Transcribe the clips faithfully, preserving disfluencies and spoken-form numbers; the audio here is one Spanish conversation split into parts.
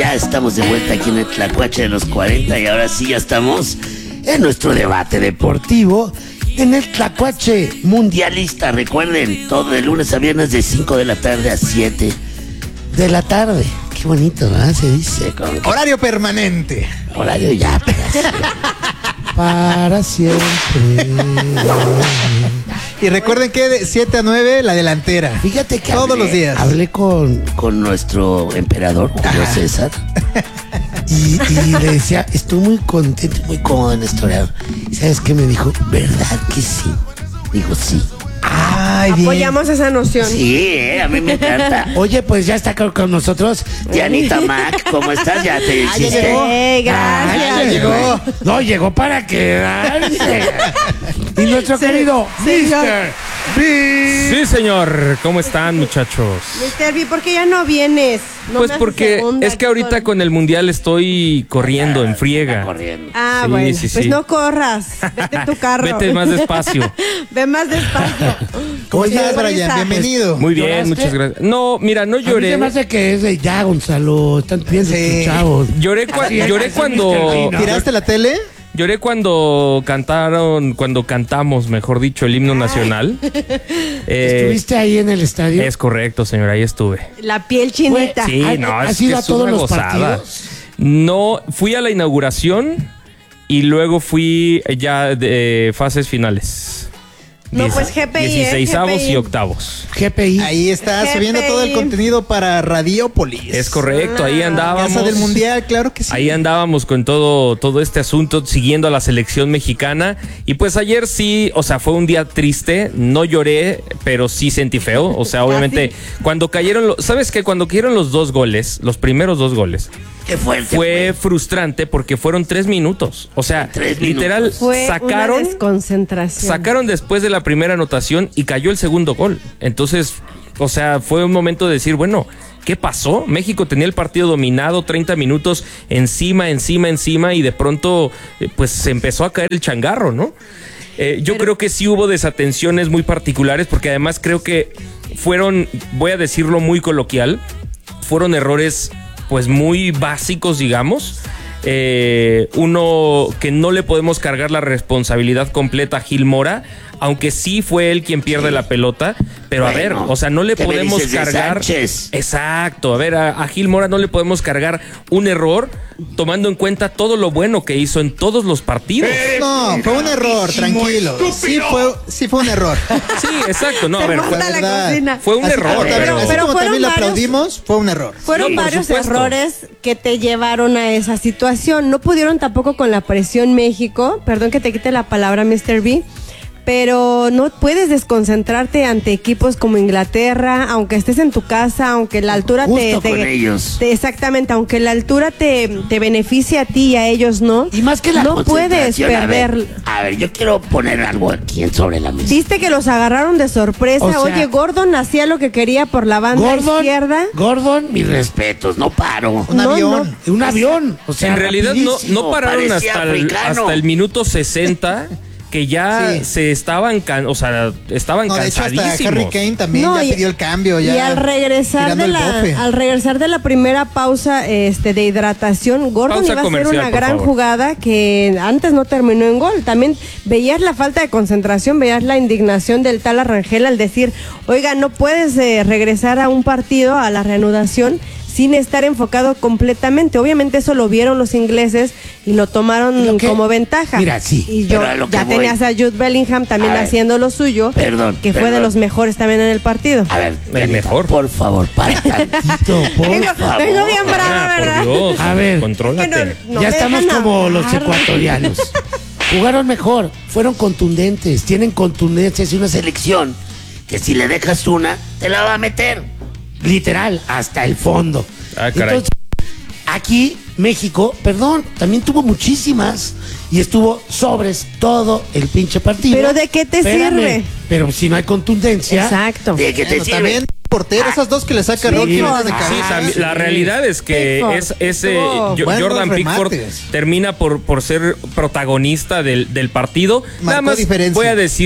ya estamos de vuelta aquí en el Tlacuache de los cuarenta y ahora sí ya estamos en nuestro debate deportivo en el Tlacuache mundialista. Recuerden, todo de lunes a viernes de cinco de la tarde a siete de la tarde. Qué bonito, ¿no? Se dice. Con... Horario permanente. Horario ya, para siempre. Para siempre. Y recuerden que de siete a nueve la delantera. Fíjate que todos hablé, los días. Hablé con, con nuestro emperador, Julio Ajá. César. Y, y le decía, estoy muy contento y muy cómodo en este horario. ¿Y sabes qué me dijo? ¿Verdad que sí? Digo, sí. Ay, bien. Apoyamos esa noción. Sí, eh, a mí me encanta. Oye, pues ya está con, con nosotros Dianita Mac. ¿Cómo estás? ¿Ya te Ah, ya hiciste? llegó. Eh, gracias. Ah, ya llegó. No, llegó para quedarse. Y nuestro Sí, querido señor. mister B. Sí, señor. ¿Cómo están, muchachos? mister B, ¿por qué ya no vienes? No Pues me haces porque segunda es que aquí ahorita con el mundial estoy corriendo en friega. Corriendo. Ah, Sí, bueno, sí, pues sí. no corras. Vete en tu carro. Vete más despacio. Ve más despacio. ¿Cómo Qué estás, prisa. Brian? Bienvenido. Muy bien, ¿Lloraste? muchas gracias. No, mira, no A mí lloré. se me hace que es de ya, Gonzalo. Están viendo Sí. tus chavos. Lloré, cua- Así es, lloré así cuando mister Bean. ¿Tiraste la tele? lloré cuando cantaron, cuando cantamos, mejor dicho, el himno nacional. Eh, ¿Estuviste ahí en el estadio? es correcto, señor, ahí estuve. La piel chinita. Sí, ¿Ha- no, has es ido que a es todos una los gozada. partidos? No, fui a la inauguración y luego fui ya de fases finales. No, pues G P I, ¿eh? dieciseisavos G P I. y octavos. G P I. Ahí está G P I. subiendo todo el contenido para Radiópolis. Es correcto, ahí andábamos. Casa del Mundial, claro que sí. Ahí andábamos con todo, todo este asunto, siguiendo a la selección mexicana. Y pues ayer sí, o sea, fue un día triste. No lloré, pero sí sentí feo. O sea, obviamente, cuando cayeron, los, ¿sabes qué? Cuando cayeron los dos goles, los primeros dos goles, Qué fuerte. fue frustrante porque fueron tres minutos. O sea, Tres literal, minutos. Fue sacaron... una desconcentración. Sacaron después de la primera anotación y cayó el segundo gol. Entonces, o sea, fue un momento de decir, bueno, ¿qué pasó? México tenía el partido dominado, treinta minutos encima, encima, encima, y de pronto, eh, pues se empezó a caer el changarro, ¿no? Eh, yo Pero- creo que sí hubo desatenciones muy particulares, porque además creo que fueron, voy a decirlo muy coloquial, fueron errores pues muy básicos, digamos. Eh, uno que no le podemos cargar la responsabilidad completa a Gil Mora, aunque sí fue él quien pierde Sí. la pelota, pero Bueno, a ver, o sea, no le ¿qué me podemos dices de cargar. Sánchez? Exacto, a ver, a, a Gil Mora no le podemos cargar un error tomando en cuenta todo lo bueno que hizo en todos los partidos. No, fue un error, tranquilo. Sí fue, sí fue un error. Sí, exacto, no, a Se ver, monta fue, la verdad. cocina. fue un Así error, como también- pero- así Pero como fueron también le varios- aplaudimos, fue un error. Fueron No, por varios supuesto. errores que te llevaron a esa situación. No pudieron tampoco con la presión México. Perdón que te quite la palabra, mister B. Pero no puedes desconcentrarte ante equipos como Inglaterra, aunque estés en tu casa, aunque la altura te, Justo te- con ellos. te- exactamente, aunque la altura te, te beneficie a ti y a ellos no. Y más que la no puedes concentración, a ver, perder. A ver, yo quiero poner algo aquí sobre la mesa. Viste que los agarraron de sorpresa. O sea- Oye, Gordon hacía lo que quería por la banda Gordon, izquierda. Gordon, mis respetos, no paro. Un No, avión. Un avión. O sea, en realidad no, rapidísimo, no pararon parecía hasta el, africano. hasta el minuto sesenta, que ya Sí. se estaban, can- o sea, estaban No, de hecho, hasta cansadísimos. Harry Kane también No, ya y- pidió el cambio. Ya y al regresar tirando de el la bofe. al regresar de la primera pausa este de hidratación, Gordon Pausa iba a hacer comercial, una por gran favor. jugada que antes no terminó en gol. También veías la falta de concentración, veías la indignación del tal Arrangel al decir, oiga, no puedes eh, regresar a un partido, a la reanudación, sin estar enfocado completamente. Obviamente eso lo vieron los ingleses y lo tomaron Lo que- como ventaja. Mira, sí, Y yo pero a lo que ya voy- tenías a Jude Bellingham también A ver, haciendo lo suyo, perdón, que fue de perdón. los mejores también en el partido. A ver, El Dianita, mejor. por favor, para tantito, por Vengo- favor. vengo bien brava, Ah, ¿verdad? por Dios, A ver. contrólate. Que no- no ya me estamos dejan como los hablar. ecuatorianos. Jugaron mejor, fueron contundentes, tienen contundencia. Es una selección que si le dejas una, te la va a meter. Literal, hasta el fondo. Ah, caray. Entonces, aquí, México, perdón, también tuvo muchísimas y estuvo sobres todo el pinche partido. ¿Pero de qué te sirve? Pero si no hay contundencia, Exacto. ¿de qué te Bueno, sirve? también portero, esas dos que le saca Rocky Pickford. de Sí, cabeza. también- la realidad es que Pickford. es, ese Tuvo Jo- buenos Jordan Pickford remates. termina por, por ser protagonista del, del partido. Nada Marcó más diferencia. voy a decir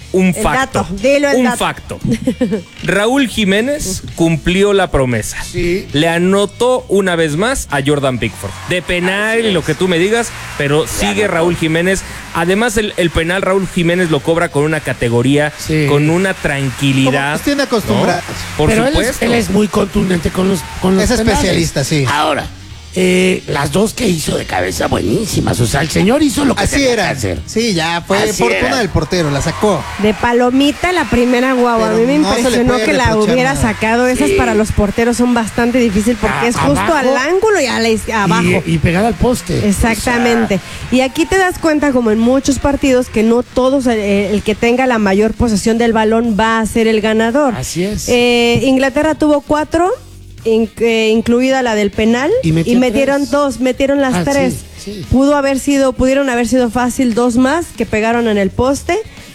un El facto. dato, dilo el un dato. facto. Raúl Jiménez cumplió la promesa. Sí. Le anotó una vez más a Jordan Pickford. De penal y lo que tú me digas, pero sigue Raúl Jiménez. Además, el, el penal Raúl Jiménez lo cobra con una categoría, Sí. con una tranquilidad. Como nos tiene acostumbrados. ¿no? Por Pero él es, supuesto. él es muy contundente con los con los Es penales. especialista, sí. Ahora, eh, las dos que hizo de cabeza buenísimas. O sea, el señor hizo lo que Así tenía era. que hacer. Sí, ya fue Así fortuna era. del portero, la sacó. De palomita la primera, guau, a Pero mí me no se le impresionó puede que la reprochar hubiera nada. sacado. Esas Sí. para los porteros son bastante difíciles porque A- es justo abajo. al ángulo y a la iz- abajo. Y, y pegada al poste. Exactamente. O Y aquí te das cuenta, como en muchos partidos, que no todos, eh, el que tenga la mayor posesión del balón va a ser el ganador. Así es. Eh, Inglaterra tuvo cuatro, in- eh, incluida la del penal, Y metió metieron tres. dos, metieron las Ah, tres. sí, sí. Pudo haber sido, pudieron haber sido fácil dos más que pegaron en el poste.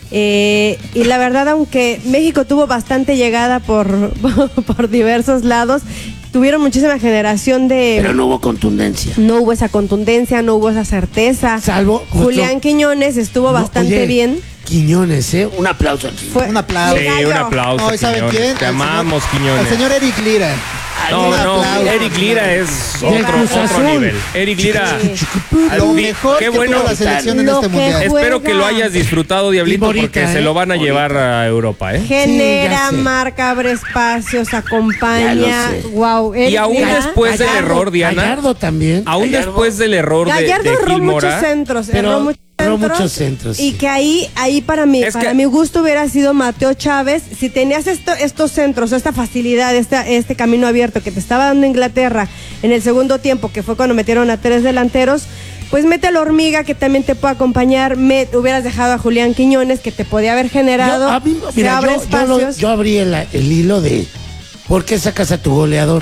Eh, y la verdad, aunque México tuvo bastante llegada por, por diversos lados, tuvieron muchísima generación de... Pero no hubo contundencia. No hubo esa contundencia, no hubo esa certeza. Salvo Julián nuestro- Quiñones estuvo No, bastante oye, bien. Quiñones, ¿eh? Un aplauso aquí. Fue- Un aplauso. Sí, Mi gallo. un aplauso. No, ¿y saben Quiñones. quién? Te Al señor- amamos, Quiñones. Al señor Eric Lira. No, Un no, aplauso. Eric Lira es Del otro, Cruz otro Azul. nivel. Eric Lira. Sí. Lo Di- mejor qué que bueno. tuvo la selección en Lo este que mundial. fue- Espero que lo hayas disfrutado, Diablito, Y bonita, porque se ¿eh? lo van a Bonita. llevar a Europa, ¿eh? Genera, Sí, ya sé. marca, abre espacios, acompaña. Ya lo sé. Wow. Y aún después del error, Diana. Gallardo también. Aún Gallardo. después del error de, Gallardo de erró Gil muchos Mora, centros, Pero erró muchos erró centros. muchos centros, Y sí. que ahí, ahí para mí, Es para que- mi gusto hubiera sido Mateo Chávez. Si tenías esto, estos centros, esta facilidad, esta, este camino abierto que te estaba dando Inglaterra en el segundo tiempo, que fue cuando metieron a tres delanteros, pues mete a la hormiga que también te puede acompañar. Me, hubieras dejado a Julián Quiñones que te podía haber generado. Yo, a mí, se mira, abre yo, yo, lo- espacios. yo abrí el, el hilo de ¿por qué sacas a tu goleador?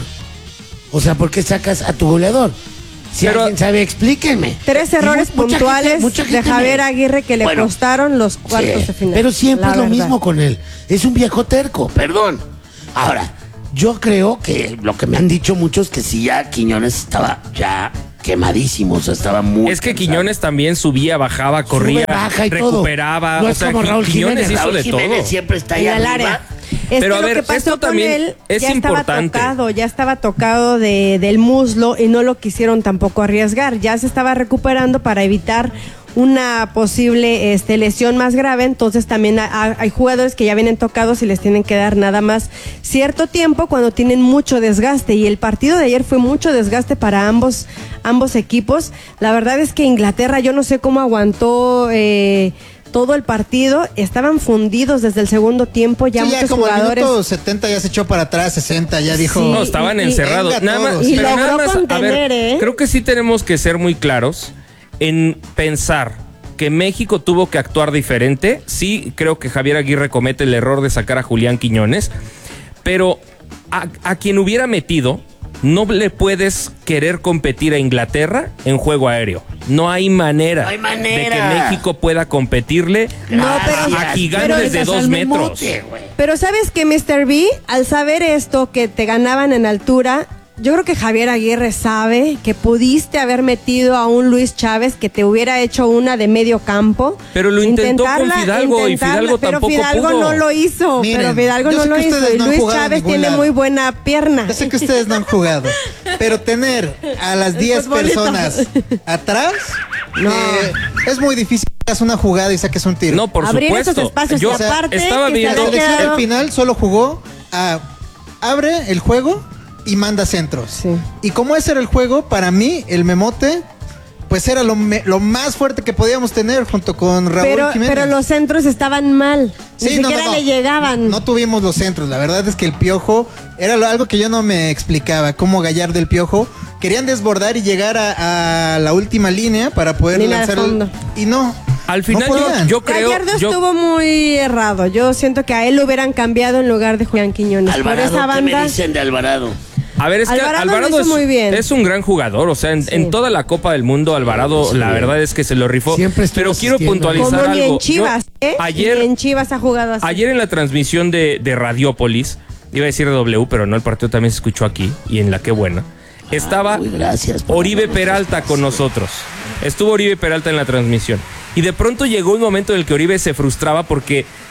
O sea, ¿por qué sacas a tu goleador? Si Pero- alguien sabe, explíquenme. Tres Y errores mu- mucha puntuales gente- mucha de gente Javier me- Aguirre que le Bueno, costaron los cuartos sí, de final. pero siempre la es lo verdad. mismo con él. Es un viejo terco, perdón. Ahora, yo creo que lo que me han dicho muchos que sí, ya Quiñones estaba ya quemadísimo, o sea, estaba muy es que cansado. Quiñones también subía, bajaba, corría, Sube, baja y todo. recuperaba. No o es sea, como Qui- Raúl Quiñones Jiménez. hizo Raúl de Jiménez todo. siempre está ahí En el arriba. área. Es Pero que a lo ver, que pasó esto con también él, es ya importante. estaba tocado, ya estaba tocado de, del muslo y no lo quisieron tampoco arriesgar. Ya se estaba recuperando para evitar una posible este, lesión más grave. Entonces también ha- ha- hay jugadores que ya vienen tocados y les tienen que dar nada más cierto tiempo cuando tienen mucho desgaste. Y el partido de ayer fue mucho desgaste para ambos, ambos equipos. La verdad es que Inglaterra, yo no sé cómo aguantó eh, todo el partido. Estaban fundidos desde el segundo tiempo. Ya Sí, ya muchos como al jugadores. minuto setenta ya se echó para atrás, sesenta ya dijo. Sí. No, estaban y- encerrados. venga Nada más, todos. Y pero logró nada más, a contener, ver, ¿eh? creo que sí tenemos que ser muy claros en pensar que México tuvo que actuar diferente. Sí, creo que Javier Aguirre comete el error de sacar a Julián Quiñones, pero a, a quien hubiera metido, no le puedes querer competir a Inglaterra en juego aéreo. No hay manera, No hay manera. de que México pueda competirle No, pero- a, a gigantes pero de esas dos al metros. memote, güey. Pero ¿sabes que míster B? Al saber esto, que te ganaban en altura, yo creo que Javier Aguirre sabe que pudiste haber metido a un Luis Chávez que te hubiera hecho una de medio campo. Pero lo intentó con Intentarla- Fidalgo y intentarla, Fidalgo pero tampoco Fidalgo pudo. no lo hizo, Miren, pero Fidalgo yo no sé lo que hizo ustedes y no han Luis jugado en Chávez ningún tiene lado. muy buena pierna. Ya sé que ustedes no han jugado, pero tener a las diez futbolito. personas atrás No. eh, es muy difícil que hagas una jugada y saques un tiro. No, por Abrir supuesto. esos espacios Yo y aparte estaba que se viendo. La había selección quedado- al final solo jugó a abre el juego y manda centros. Sí. Y como ese era el juego, para mí el memote pues era lo, me- lo más fuerte que podíamos tener junto con Raúl Pero, Jiménez. pero los centros estaban mal. Ni Sí, no, siquiera no, no. le llegaban. No tuvimos los centros. La verdad es que el Piojo era lo- algo que yo no me explicaba. Cómo Gallardo el Piojo querían desbordar y llegar a, a la última línea para poder Línea de lanzar el- fondo. y no. Al no final yo, podían. yo creo. Gallardo yo- estuvo muy errado. Yo siento que a él lo hubieran cambiado en lugar de Julián Quiñones. Por Alvarado, esa ¿qué me banda. dicen de Alvarado? A ver, es que Alvarado lo Alvarado hizo es, muy bien. es un gran jugador. O sea, en, Sí. en toda la Copa del Mundo, Alvarado, Sí. la verdad es que se lo rifó. Siempre estuvo Pero quiero asistiendo. puntualizar Como ni algo. en Chivas, Yo- ¿eh? Ayer, Ni en Chivas ha jugado así. ayer en la transmisión de, de Radiópolis, iba a decir de W, pero no, el partido también se escuchó aquí y en la que buena. Estaba Uy, gracias. por Oribe darme Peralta ese con espacio. nosotros. Estuvo Oribe Peralta en la transmisión. Y de pronto llegó un momento en el que Oribe se frustraba porque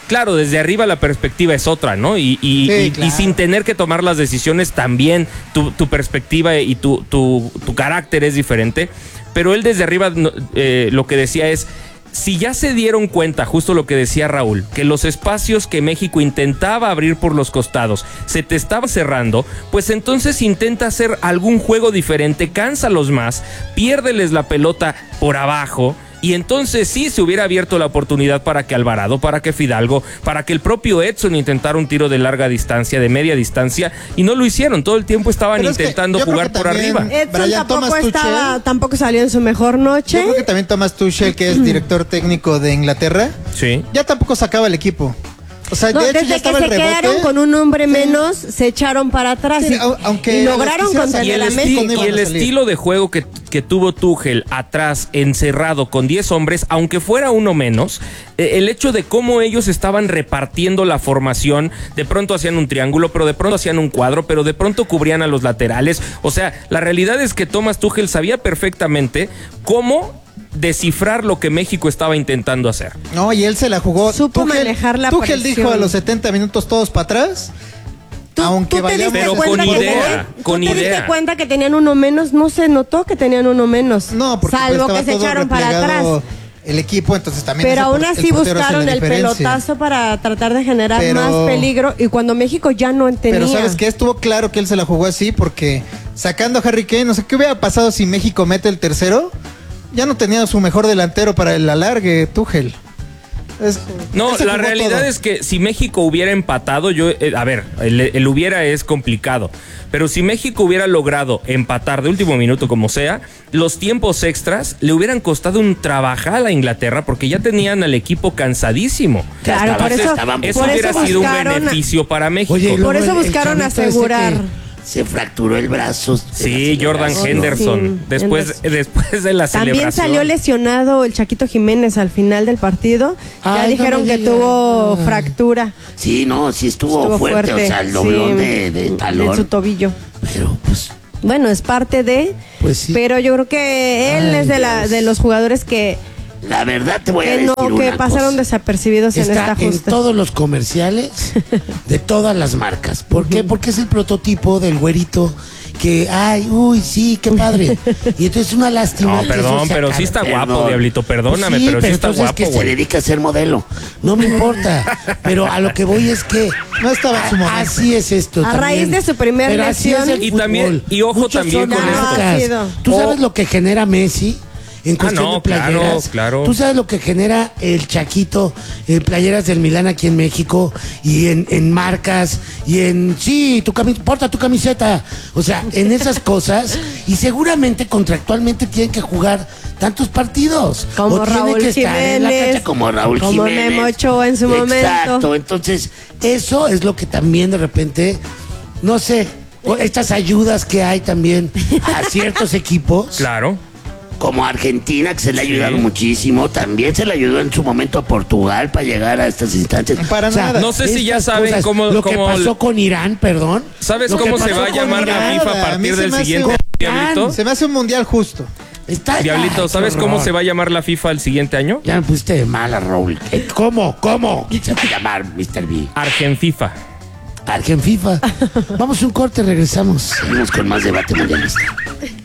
Claro, desde arriba la perspectiva es otra, ¿no? Y, y, Sí, y, claro. y sin tener que tomar las decisiones también tu, tu perspectiva y tu, tu, tu carácter es diferente. Pero él desde arriba eh, lo que decía es, si ya se dieron cuenta, justo lo que decía Raúl, que los espacios que México intentaba abrir por los costados se te estaba cerrando, pues entonces intenta hacer algún juego diferente, cánsalos más, piérdeles la pelota por abajo. Y entonces sí se hubiera abierto la oportunidad para que Alvarado, para que Fidalgo, para que el propio Edson intentara un tiro de larga distancia, de media distancia, y no lo hicieron. Todo el tiempo estaban Pero es que intentando yo creo jugar que por también- arriba. Edson Brian tampoco, Thomas estaba, Tuchel. tampoco salió en su mejor noche. Yo creo que también Thomas Tuchel, que es director técnico de Inglaterra, Sí. ya tampoco sacaba el equipo. O sea, No, de hecho desde ya que estaba se el rebote. quedaron con un hombre menos, se echaron para atrás Sí, y, au- aunque y lograron quisiera contener Y el, a salir- México. esti- no y iban el a salir. estilo de juego que, que tuvo Tuchel atrás, encerrado con diez hombres, aunque fuera uno menos, eh, el hecho de cómo ellos estaban repartiendo la formación, de pronto hacían un triángulo, pero de pronto hacían un cuadro, pero de pronto cubrían a los laterales. O sea, la realidad es que Thomas Tuchel sabía perfectamente cómo descifrar lo que México estaba intentando hacer. No, y él se la jugó. Supo manejar la Tuchel presión. dijo a los setenta minutos todos para atrás. Tú- aunque tú te vayamos diste Pero cuenta con que idea, tenían- con ¿tú te idea. diste cuenta que tenían uno menos? No se notó que tenían uno menos. No, porque salvo pues, que se estaba todo echaron para replegado atrás. el equipo, entonces también Pero ese aún por- así el portero hace buscaron la el diferencia. pelotazo para tratar de generar Pero- más peligro y cuando México ya no tenía. Pero ¿sabes qué? Estuvo claro que él se la jugó así porque sacando a Harry Kane, no sé qué hubiera pasado si México mete el tercero. Ya no tenía su mejor delantero para el alargue, Tuchel. Es- No, él se la jugó realidad todo. es que si México hubiera empatado, yo, eh, a ver, el, el hubiera es complicado, pero si México hubiera logrado empatar de último minuto como sea, los tiempos extras le hubieran costado un trabajal a Inglaterra porque ya tenían al equipo cansadísimo. Ya Claro, estaban- por eso- estaban- Eso Por hubiera eso sido un buscaron a- beneficio para México. Oye, y Por luego eso el- el buscaron chavito ese asegurar. que se fracturó el brazo. Sí, Jordan Sí, Henderson, después, Henderson. después de la También celebración. salió lesionado el Chaquito Jiménez al final del partido. Ya Ay, no dijeron me que digas. tuvo Ah. fractura. Sí, no, sí estuvo, Estuvo fuerte, fuerte. o sea, el doblón sí, de, de en su talón. tobillo. Pero pues, Bueno, es parte de. Pues sí. Pero yo creo que él Ay, es de, la, Dios. de los jugadores que, la verdad te voy a que, decir no, que una pasaron cosa. desapercibidos en Está esta en justa. todos los comerciales de todas las marcas. ¿Por qué? Porque es el prototipo del güerito que, ay, uy, sí, qué padre. Y entonces una lástima. No, que perdón, eso se pero sí acabe. está guapo, Perdón. Diablito, perdóname, Pues sí, pero sí está entonces guapo, que se güey. dedica a ser modelo. No me importa. Pero a lo que voy es que No estaba en su a- momento. así es esto. A también. raíz de su primer Pero así es lesión. el Y fútbol. también- y ojo Muchos también son con eso. marcas. Ha sido. Tú O- sabes lo que genera Messi en cuestión no, de playeras. claro, claro. Tú sabes lo que genera el Chaquito en playeras del Milán aquí en México y en, en marcas y en sí, tu cami- porta tu camiseta. O sea, en esas cosas y seguramente contractualmente tienen que jugar tantos partidos. Como o tienen Raúl que estar en la Jiménez, cancha como Raúl como Jiménez. Memo Ochoa en su momento. Exacto. Entonces, eso es lo que también de repente, no sé, o estas ayudas que hay también a ciertos equipos. Claro. Como Argentina, que se le ha Sí. ayudado muchísimo, también se le ayudó en su momento a Portugal para llegar a estas instancias. Para nada. No sé si ya estas saben cómo- Lo que cómo- pasó con Irán, perdón. ¿Sabes Lo que cómo se pasó va a con llamar la Irán, FIFA a a mí partir se del me hace siguiente un- Diablito? Se me hace un mundial justo. Está Diablito, ay, ¿sabes qué cómo horror. se va a llamar la FIFA el siguiente año? Ya me pusiste de mala, Raúl. Eh, ¿Cómo? ¿Cómo? Se va a llamar mister B. Argenfifa. Argen FIFA. Vamos a un corte, regresamos. Seguimos con más debate mundialista.